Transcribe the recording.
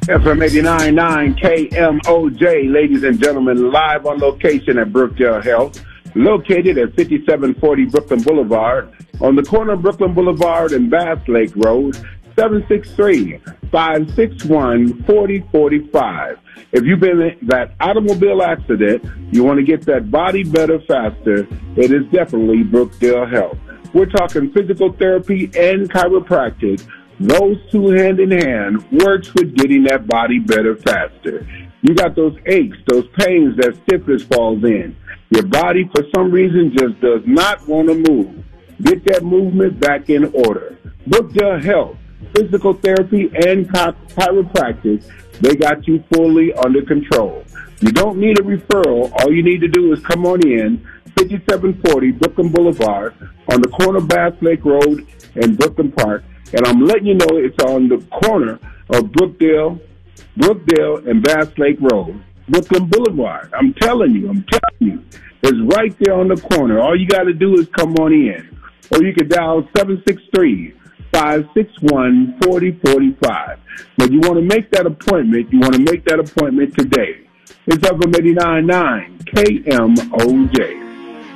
FM 89.9 KMOJ, ladies and gentlemen, live on location at Brookdale Health, located at 5740 Brooklyn Boulevard, on the corner of Brooklyn Boulevard and Bass Lake Road, 763-561-4045. If you've been in that automobile accident, you want to get that body better faster, it is definitely Brookdale Health. We're talking physical therapy and chiropractic. Those two hand in hand works with getting that body better faster. You got those aches, those pains that stiffness falls in. Your body, for some reason, just does not want to move. Get that movement back in order. Brookdale Health, physical therapy and chiropractic, they got you fully under control. You don't need a referral. All you need to do is come on in, 5740 Brooklyn Boulevard, on the corner of Bass Lake Road and Brooklyn Park. And I'm letting you know it's on the corner of Brookdale and Bass Lake Road, Brooklyn Boulevard. I'm telling you, it's right there on the corner. All you got to do is come on in. Or you can dial 763-561-4045. But you want to make that appointment. You want to make that appointment today. It's FM 89.9 KMOJ.